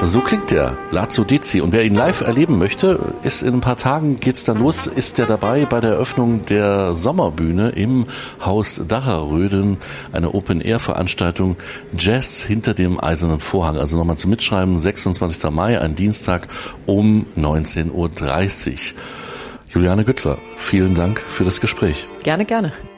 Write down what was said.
So klingt der Lazzo Dezzi. Und wer ihn live erleben möchte, ist in ein paar Tagen geht's dann los, ist er dabei bei der Eröffnung der Sommerbühne im Haus Dacharöden, eine Open-Air-Veranstaltung Jazz hinter dem Eisernen Vorhang. Also nochmal zum Mitschreiben, 26. Mai, ein Dienstag um 19.30 Uhr. Juliane Güttler, vielen Dank für das Gespräch. Gerne, gerne.